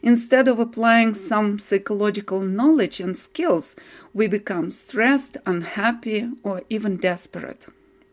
Instead of applying some psychological knowledge and skills, we become stressed, unhappy, or even desperate.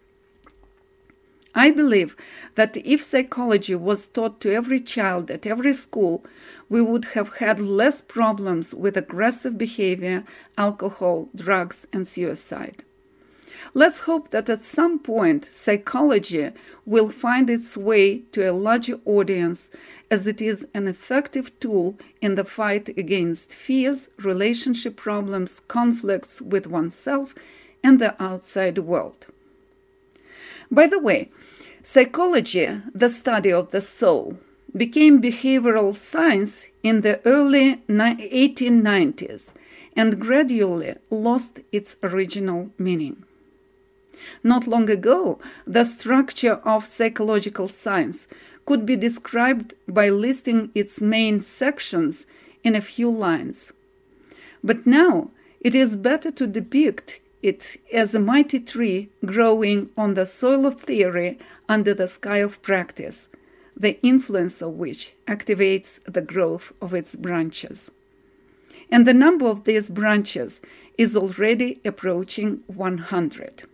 I believe that if psychology was taught to every child at every school, we would have had less problems with aggressive behavior, alcohol, drugs, and suicide. Let's hope that at some point psychology will find its way to a larger audience, as it is an effective tool in the fight against fears, relationship problems, conflicts with oneself and the outside world. By the way, psychology, the study of the soul, became behavioral science in the early 1890s and gradually lost its original meaning. Not long ago, the structure of psychological science could be described by listing its main sections in a few lines. But now it is better to depict it as a mighty tree growing on the soil of theory under the sky of practice, the influence of which activates the growth of its branches. And the number of these branches is already approaching 100.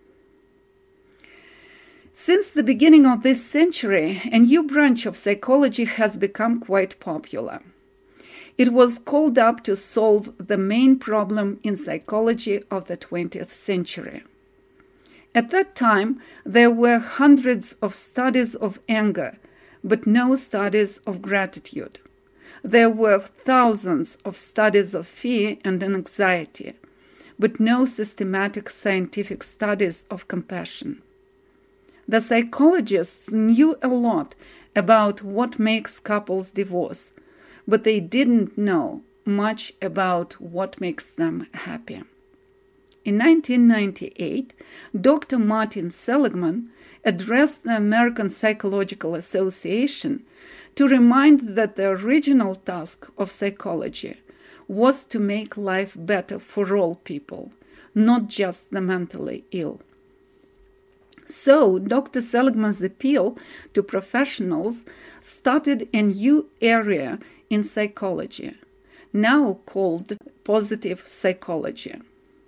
Since the beginning of this century, a new branch of psychology has become quite popular. It was called up to solve the main problem in psychology of the 20th century. At that time, there were hundreds of studies of anger, but no studies of gratitude. There were thousands of studies of fear and anxiety, but no systematic scientific studies of compassion. The psychologists knew a lot about what makes couples divorce, but they didn't know much about what makes them happy. In 1998, Dr. Martin Seligman addressed the American Psychological Association to remind that the original task of psychology was to make life better for all people, not just the mentally ill. So, Dr. Seligman's appeal to professionals started a new area in psychology, now called positive psychology.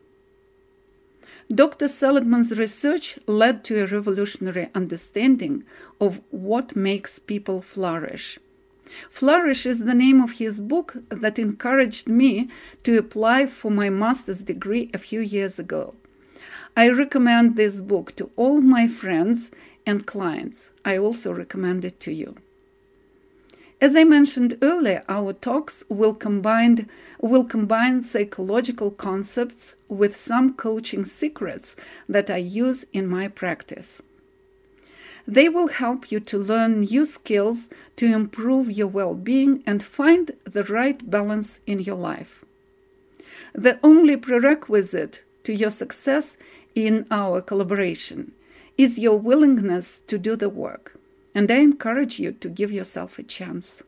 Dr. Seligman's research led to a revolutionary understanding of what makes people flourish. Flourish is the name of his book that encouraged me to apply for my master's degree a few years ago. I recommend this book to all my friends and clients. I also recommend it to you. As I mentioned earlier, our talks will combine psychological concepts with some coaching secrets that I use in my practice. They will help you to learn new skills to improve your well-being and find the right balance in your life. The only prerequisite to your success in our collaboration is your willingness to do the work, and I encourage you to give yourself a chance.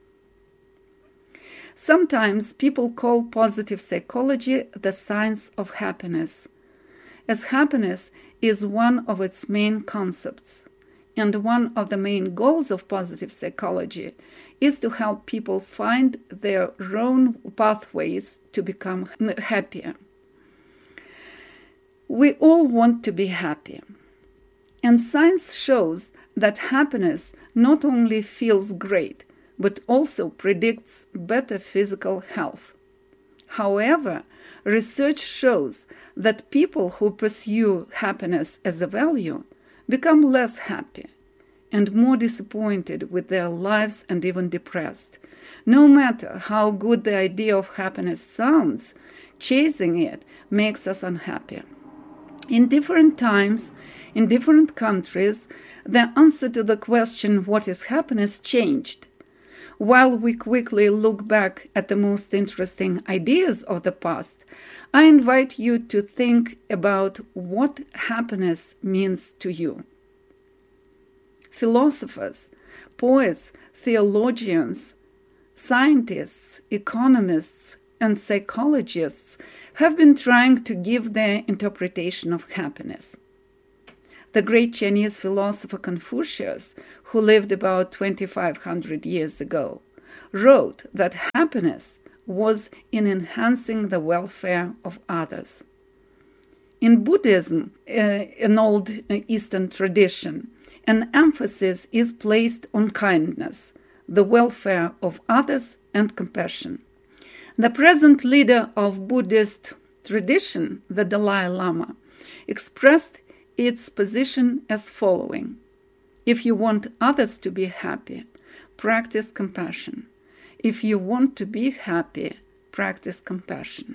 Sometimes people call positive psychology the science of happiness, as happiness is one of its main concepts, and one of the main goals of positive psychology is to help people find their own pathways to become happier. We all want to be happy, and science shows that happiness not only feels great, but also predicts better physical health. However, research shows that people who pursue happiness as a value become less happy and more disappointed with their lives and even depressed. No matter how good the idea of happiness sounds, chasing it makes us unhappy. In different times, in different countries, the answer to the question, what is happiness, changed. While we quickly look back at the most interesting ideas of the past, I invite you to think about what happiness means to you. Philosophers, poets, theologians, scientists, economists, and psychologists have been trying to give their interpretation of happiness. The great Chinese philosopher Confucius, who lived about 2,500 years ago, wrote that happiness was in enhancing the welfare of others. In Buddhism, an old Eastern tradition, an emphasis is placed on kindness, the welfare of others, and compassion. The present leader of Buddhist tradition, the Dalai Lama, expressed its position as following: if you want others to be happy, practice compassion. If you want to be happy, practice compassion.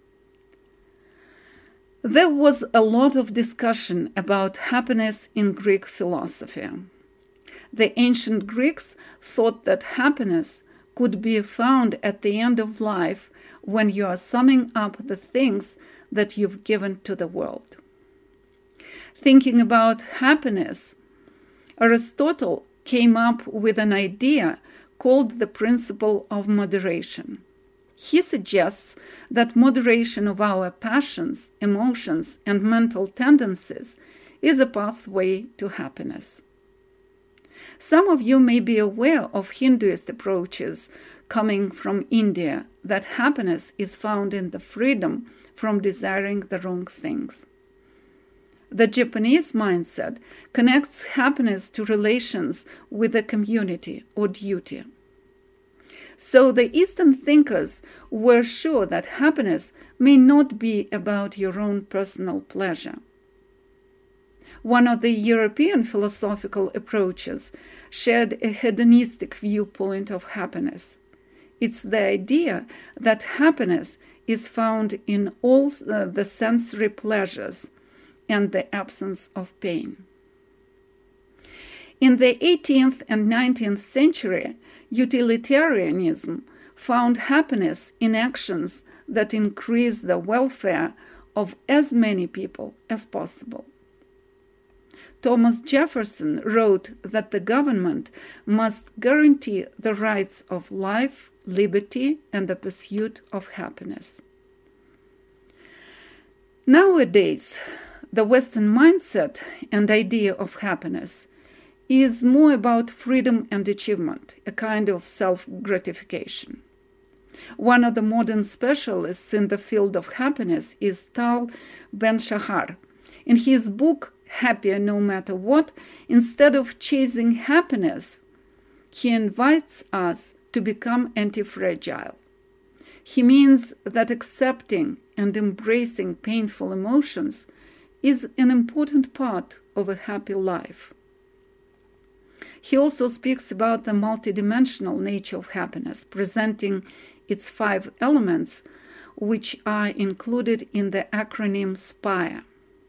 There was a lot of discussion about happiness in Greek philosophy. The ancient Greeks thought that happiness could be found at the end of life when you are summing up the things that you've given to the world. Thinking about happiness, Aristotle came up with an idea called the principle of moderation. He suggests that moderation of our passions, emotions, and mental tendencies is a pathway to happiness. Some of you may be aware of Hinduist approaches coming from India that happiness is found in the freedom from desiring the wrong things. The Japanese mindset connects happiness to relations with the community or duty. So the Eastern thinkers were sure that happiness may not be about your own personal pleasure. One of the European philosophical approaches shared a hedonistic viewpoint of happiness. It's the idea that happiness is found in all the sensory pleasures and the absence of pain. In the 18th and 19th century, utilitarianism found happiness in actions that increase the welfare of as many people as possible. Thomas Jefferson wrote that the government must guarantee the rights of life, liberty, and the pursuit of happiness. Nowadays, the Western mindset and idea of happiness is more about freedom and achievement, a kind of self-gratification. One of the modern specialists in the field of happiness is Tal Ben-Shahar. In his book, Happier No Matter What, instead of chasing happiness, he invites us to become anti-fragile. He means that accepting and embracing painful emotions is an important part of a happy life. He also speaks about the multidimensional nature of happiness, presenting its 5 elements, which are included in the acronym SPIRE.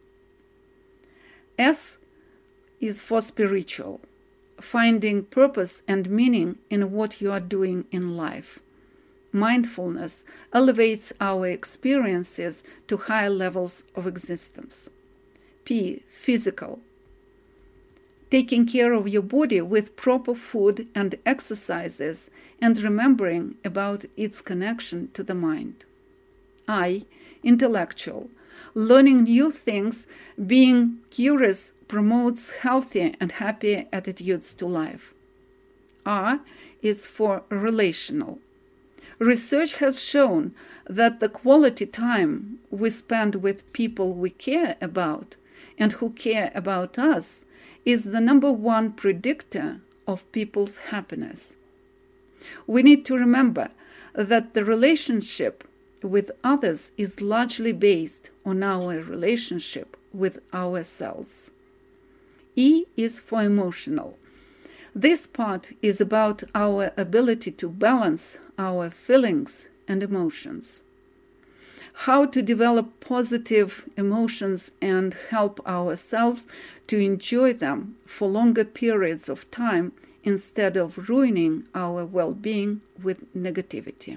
S is for spiritual, finding purpose and meaning in what you are doing in life. Mindfulness elevates our experiences to higher levels of existence. P, physical, taking care of your body with proper food and exercises and remembering about its connection to the mind. I, intellectual, learning new things, being curious promotes healthier and happier attitudes to life. R is for relational. Research has shown that the quality time we spend with people we care about and who care about us is the number 1 predictor of people's happiness. We need to remember that the relationship with others is largely based on our relationship with ourselves. E is for emotional. This part is about our ability to balance our feelings and emotions. How to develop positive emotions and help ourselves to enjoy them for longer periods of time instead of ruining our well-being with negativity.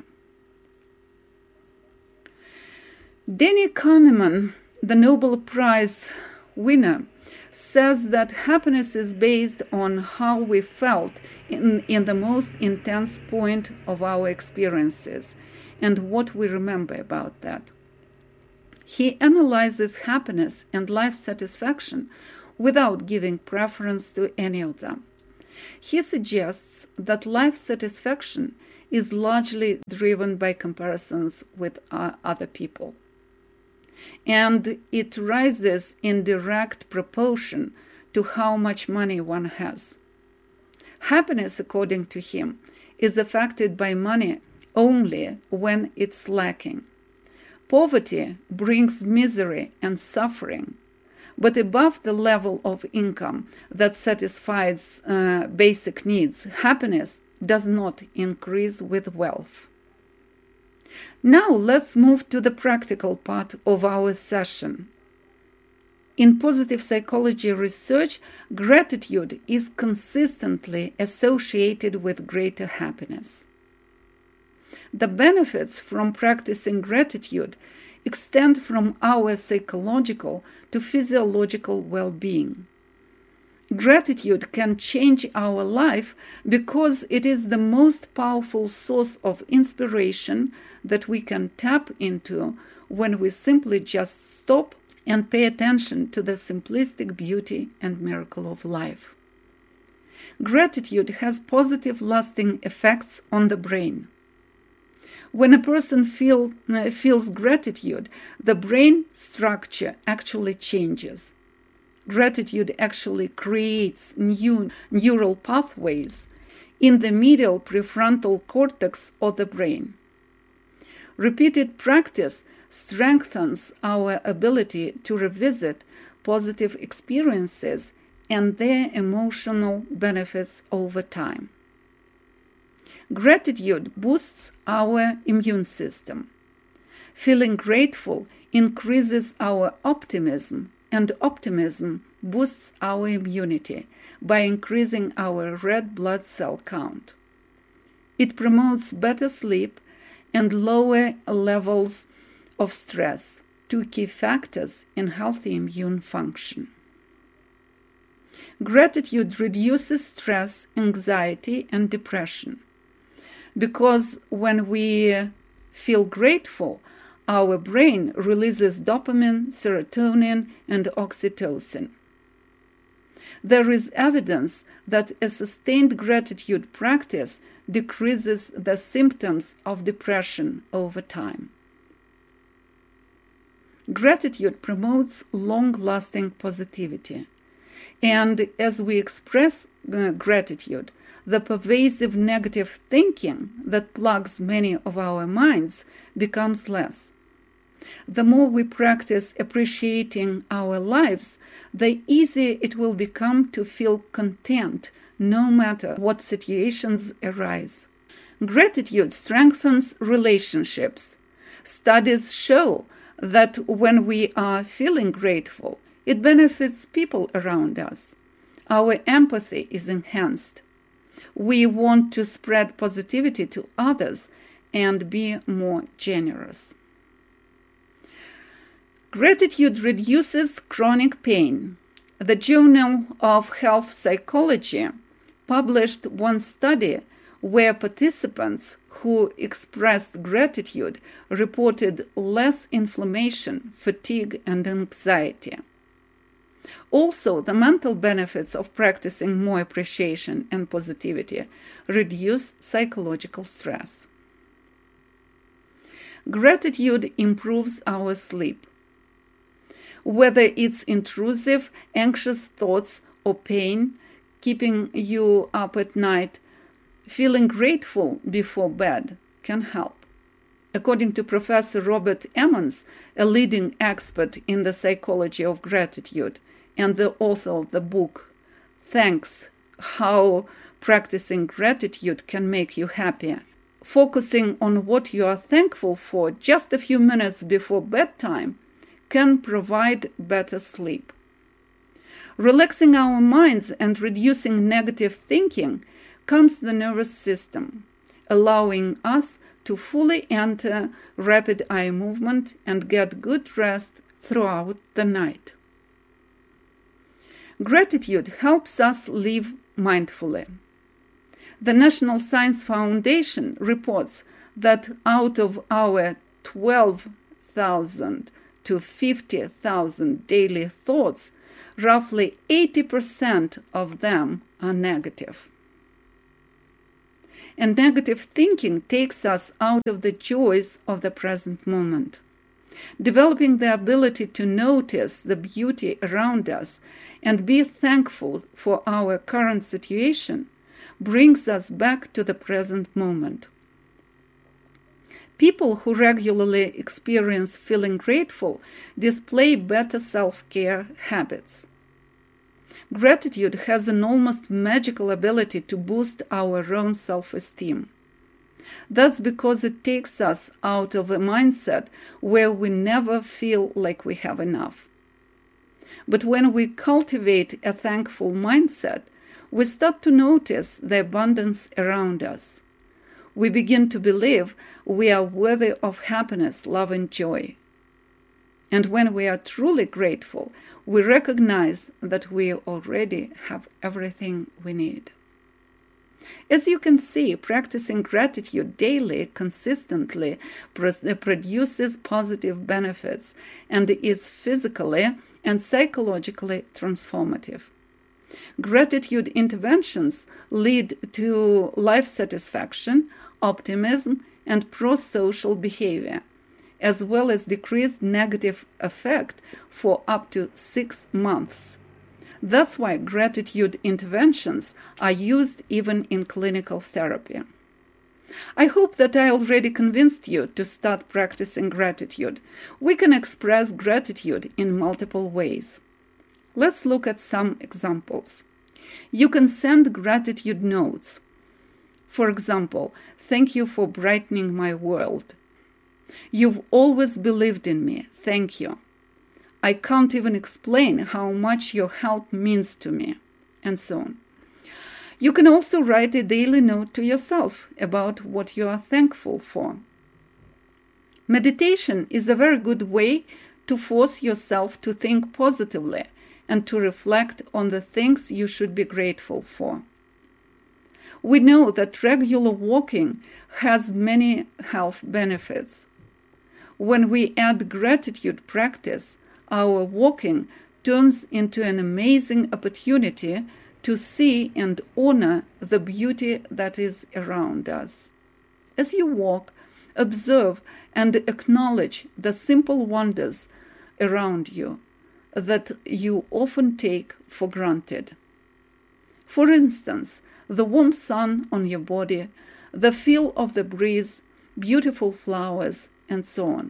Danny Kahneman, the Nobel Prize winner, says that happiness is based on how we felt in the most intense point of our experiences and what we remember about that. He analyzes happiness and life satisfaction without giving preference to any of them. He suggests that life satisfaction is largely driven by comparisons with other people. And it rises in direct proportion to how much money one has. Happiness, according to him, is affected by money only when it's lacking. Poverty brings misery and suffering, but above the level of income that satisfies basic needs, happiness does not increase with wealth. Now let's move to the practical part of our session. In positive psychology research, gratitude is consistently associated with greater happiness. The benefits from practicing gratitude extend from our psychological to physiological well-being. Gratitude can change our life because it is the most powerful source of inspiration that we can tap into when we simply just stop and pay attention to the simplistic beauty and miracle of life. Gratitude has positive lasting effects on the brain. When a person feels gratitude, the brain structure actually changes. Gratitude actually creates new neural pathways in the medial prefrontal cortex of the brain. Repeated practice strengthens our ability to revisit positive experiences and their emotional benefits over time. Gratitude boosts our immune system. Feeling grateful increases our optimism, and optimism boosts our immunity by increasing our red blood cell count. It promotes better sleep and lower levels of stress, two key factors in healthy immune function. Gratitude reduces stress, anxiety, and depression, because when we feel grateful, our brain releases dopamine, serotonin, and oxytocin. There is evidence that a sustained gratitude practice decreases the symptoms of depression over time. Gratitude promotes long-lasting positivity. And as we express gratitude, the pervasive negative thinking that plugs many of our minds becomes less. The more we practice appreciating our lives, the easier it will become to feel content no matter what situations arise. Gratitude strengthens relationships. Studies show that when we are feeling grateful, it benefits people around us. Our empathy is enhanced. We want to spread positivity to others and be more generous. Gratitude reduces chronic pain. The Journal of Health Psychology published one study where participants who expressed gratitude reported less inflammation, fatigue, and anxiety. Also, the mental benefits of practicing more appreciation and positivity reduce psychological stress. Gratitude improves our sleep. Whether it's intrusive, anxious thoughts or pain keeping you up at night, feeling grateful before bed can help. According to Professor Robert Emmons, a leading expert in the psychology of gratitude and the author of the book, Thanks, How Practicing Gratitude Can Make You Happier, focusing on what you are thankful for just a few minutes before bedtime can provide better sleep. Relaxing our minds and reducing negative thinking calms the nervous system, allowing us to fully enter rapid eye movement and get good rest throughout the night. Gratitude helps us live mindfully. The National Science Foundation reports that out of our 12,000 to 50,000 daily thoughts, roughly 80% of them are negative. and negative thinking takes us out of the joys of the present moment. Developing the ability to notice the beauty around us and be thankful for our current situation brings us back to the present moment. People who regularly experience feeling grateful display better self-care habits. Gratitude has an almost magical ability to boost our own self-esteem. That's because it takes us out of a mindset where we never feel like we have enough. But when we cultivate a thankful mindset, we start to notice the abundance around us. We begin to believe we are worthy of happiness, love, and joy. And when we are truly grateful, we recognize that we already have everything we need. As you can see, practicing gratitude daily, consistently, produces positive benefits and is physically and psychologically transformative. Gratitude interventions lead to life satisfaction, optimism, and pro-social behavior, as well as decreased negative effect for up to 6 months. That's why gratitude interventions are used even in clinical therapy. I hope that I already convinced you to start practicing gratitude. We can express gratitude in multiple ways. Let's look at some examples. You can send gratitude notes. For example, thank you for brightening my world. You've always believed in me. Thank you. I can't even explain how much your help means to me, and so on. You can also write a daily note to yourself about what you are thankful for. Meditation is a very good way to force yourself to think positively and to reflect on the things you should be grateful for. We know that regular walking has many health benefits. When we add gratitude practice, our walking turns into an amazing opportunity to see and honor the beauty that is around us. As you walk, observe and acknowledge the simple wonders around you that you often take for granted. For instance, the warm sun on your body, the feel of the breeze, beautiful flowers, and so on.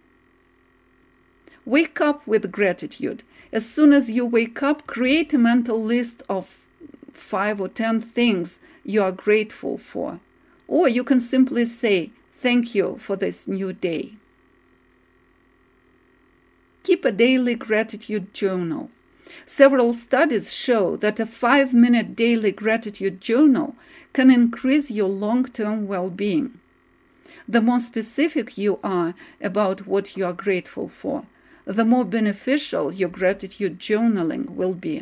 Wake up with gratitude. As soon as you wake up, create a mental list of 5 or 10 things you are grateful for. Or you can simply say, thank you for this new day. Keep a daily gratitude journal. Several studies show that a 5-minute daily gratitude journal can increase your long-term well-being. The more specific you are about what you are grateful for, the more beneficial your gratitude journaling will be.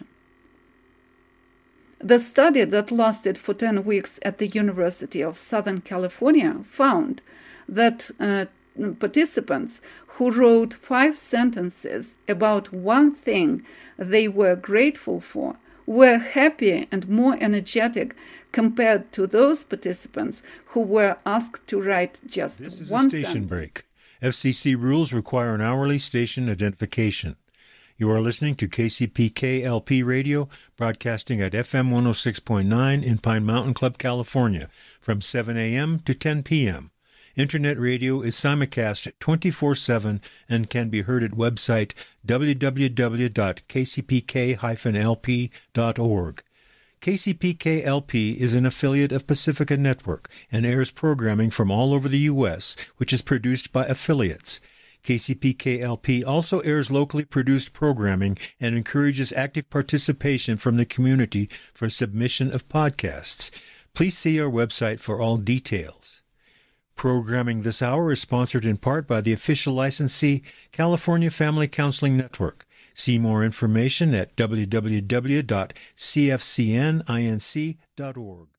The study that lasted for 10 weeks at the University of Southern California found that participants who wrote 5 sentences about one thing they were grateful for were happier and more energetic compared to those participants who were asked to write just one sentence. This is a station break. FCC rules require an hourly station identification. You are listening to KCPK-LP Radio, broadcasting at FM 106.9 in Pine Mountain Club, California, from 7 a.m. to 10 p.m. Internet radio is simulcast 24/7 and can be heard at website www.kcpk-lp.org. KCPK-LP is an affiliate of Pacifica Network and airs programming from all over the U.S., which is produced by affiliates. KCPK-LP also airs locally produced programming and encourages active participation from the community for submission of podcasts. Please see our website for all details. Programming this hour is sponsored in part by the official licensee, California Family Counseling Network. See more information at www.cfcninc.org.